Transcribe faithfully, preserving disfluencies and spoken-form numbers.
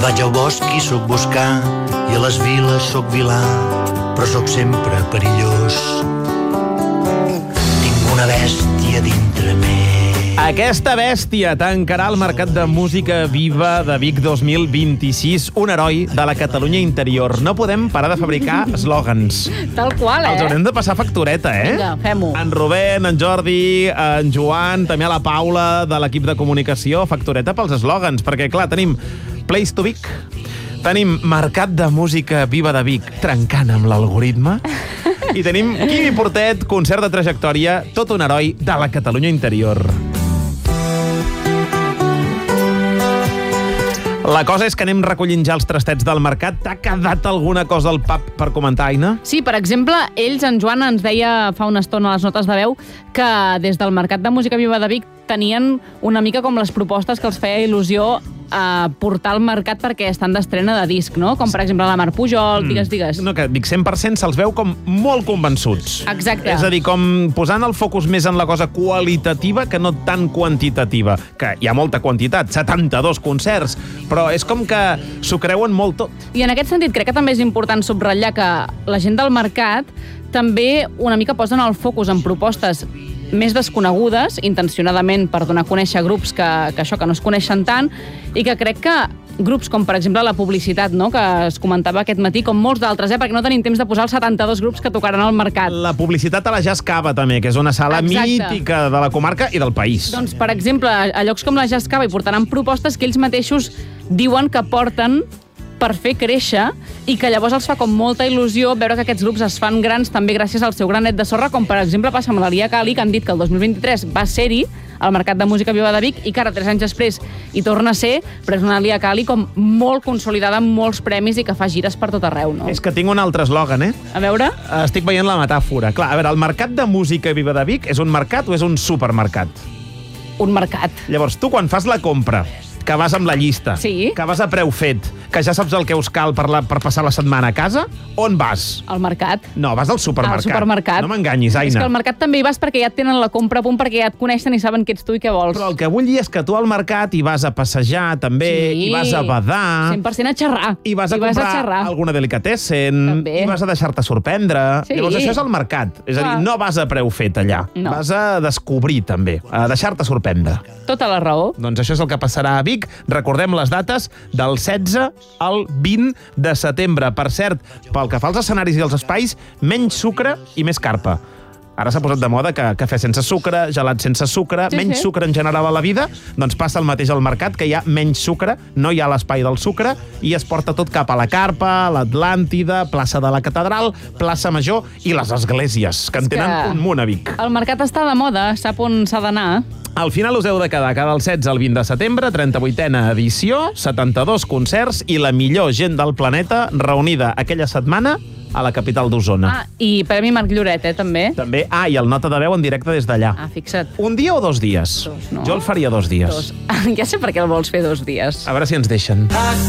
Vaig al bosc i sóc boscà, i a les viles sóc vilà, però sóc sempre perillós. Tinc una bèstia dintre meu. Aquesta bèstia tancarà el Mercat de Música Viva de Vic dos mil vint-i-sis, un heroi de la Catalunya interior. No podem parar de fabricar eslògans. Tal qual, eh? Els haurem de passar factureta, eh? Vinga, fem-ho. En Rubén, en Jordi, en Joan, també a la Paula de l'equip de comunicació, factureta pels eslògans, perquè, clar, tenim Place to Vic, tenim Mercat de Música Viva de Vic trencant amb l'algoritme, i tenim Quimi Portet, concert de trajectòria, tot un heroi de la Catalunya interior. La cosa és que anem recollint ja els trastets del mercat. T'ha quedat alguna cosa al pap per comentar, Aina? Sí, per exemple, ells, en Joan, ens deia fa una estona a les notes de veu que des del Mercat de Música Viva de Vic tenien una mica com les propostes que els feia il·lusió a portar al mercat perquè estan d'estrena de disc, no? Com, per exemple, la Mar Pujol, mm. digues, digues. No, que dic cent per cent se'ls veu com molt convençuts. Exacte. És a dir, com posant el focus més en la cosa qualitativa que no tan quantitativa. Que hi ha molta quantitat, setanta-dos concerts, però és com que s'ho creuen molt tot. I en aquest sentit crec que també és important subratllar que la gent del mercat també una mica posen el focus en propostes més desconegudes, intencionadament per donar a conèixer grups que, que això que no es coneixen tant, i que crec que grups com, per exemple, la Publicitat, no?, que es comentava aquest matí, com molts d'altres, eh?, perquè no tenim temps de posar els setanta-dos grups que tocaran al mercat. La Publicitat a la Jazz Cava, també, que és una sala Exacte. mítica de la comarca i del país. Doncs, per exemple, a llocs com la Jazz Cava hi portaran propostes que ells mateixos diuen que porten per fer créixer, i que llavors els fa com molta il·lusió veure que aquests grups es fan grans també gràcies al seu granet de sorra, com per exemple passa amb la Lia Cali, que han dit que el dos mil vint-i-tres va ser-hi al Mercat de Música Viva de Vic i que ara, tres anys després, hi torna a ser, però és una Lia Cali com molt consolidada amb molts premis i que fa gires per tot arreu, no? És que tinc un altre eslògan, eh? A veure? Estic veient la metàfora. Clar, a veure, el Mercat de Música Viva de Vic és un mercat o és un supermercat? Un mercat. Llavors, tu quan fas la compra, que vas amb la llista, sí. que vas a preu fet, que ja saps el que us cal per, la, per passar la setmana a casa, on vas? Al mercat. No, vas al supermercat. Al supermercat. No m'enganyis, Aina. És que al mercat també hi vas perquè ja et tenen la compra a punt, perquè ja et coneixen i saben què ets tu i què vols. Però el que vull dir és que tu al mercat hi vas a passejar, també, sí. hi vas a badar... cent per cent a xerrar. I vas a I comprar vas a alguna delicatessen, també. i vas a deixar-te sorprendre. Sí. Llavors, això és el mercat. És a dir, no vas a preu fet allà. No. Vas a descobrir, també, a deixar-te sorprendre. Tota la raó. Doncs això és el que passarà a Vic. Recordem les dates del setze al vint de setembre. Per cert, pel que fa als escenaris i als espais, menys sucre i més carpa. Ara s'ha posat de moda que cafè sense sucre, gelat sense sucre, sí, menys sí. sucre en general a la vida, doncs passa el mateix al mercat, que hi ha menys sucre, no hi ha l'espai del sucre, i es porta tot cap a la Carpa, l'Atlàntida, plaça de la Catedral, plaça Major i les esglésies, que en tenen que un munt a Vic. El mercat està de moda, sap on s'ha d'anar. Al final us heu de quedar cada el setze al vint de setembre, trenta-vuitena edició, setanta-dos concerts i la millor gent del planeta reunida aquella setmana a la capital d'Osona. Ah, i Premi Marc Lloret, eh, també. També, ah, i el nota de veu en directe des d'allà. Ah, fixa't. Un dia o dos dies? Dos, no? Jo el faria dos dies. Dos. Ja sé per què el vols fer dos dies. A veure si ens deixen.